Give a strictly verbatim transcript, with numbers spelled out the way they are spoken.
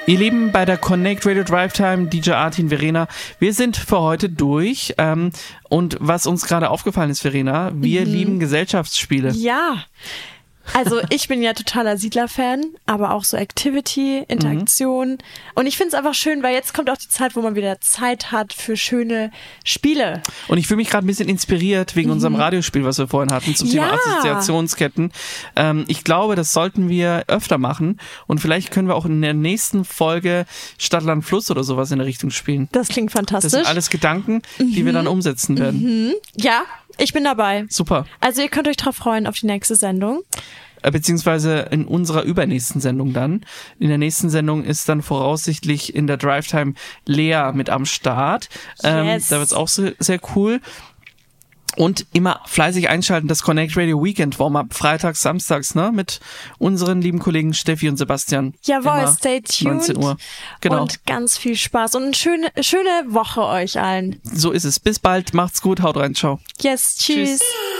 Ihr Lieben, bei der Connect Radio Drive Time, D J Artin, Verena, wir sind für heute durch. Ähm, und was uns gerade aufgefallen ist, Verena, wir mhm. lieben Gesellschaftsspiele. Ja, also ich bin ja totaler Siedler-Fan, aber auch so Activity, Interaktion. Mhm. Und ich finde es einfach schön, weil jetzt kommt auch die Zeit, wo man wieder Zeit hat für schöne Spiele. Und ich fühle mich gerade ein bisschen inspiriert wegen mhm. unserem Radiospiel, was wir vorhin hatten, zum Thema ja. Assoziationsketten. Ähm, ich glaube, das sollten wir öfter machen. Und vielleicht können wir auch in der nächsten Folge Stadt, Land, Fluss oder sowas in der Richtung spielen. Das klingt fantastisch. Das sind alles Gedanken, mhm. die wir dann umsetzen werden. Mhm. Ja, ich bin dabei. Super. Also ihr könnt euch drauf freuen auf die nächste Sendung. Beziehungsweise in unserer übernächsten Sendung dann. In der nächsten Sendung ist dann voraussichtlich in der Drive Time Lea mit am Start. Yes. Ähm, da wird's auch sehr, sehr cool. Und immer fleißig einschalten, das Connect Radio Weekend Warm-Up, freitags, samstags, ne, mit unseren lieben Kollegen Steffi und Sebastian. Jawohl, stay tuned. neunzehn Uhr. Genau. Und ganz viel Spaß und eine schöne, schöne Woche euch allen. So ist es. Bis bald, macht's gut, haut rein, ciao. Yes, tschüss. tschüss.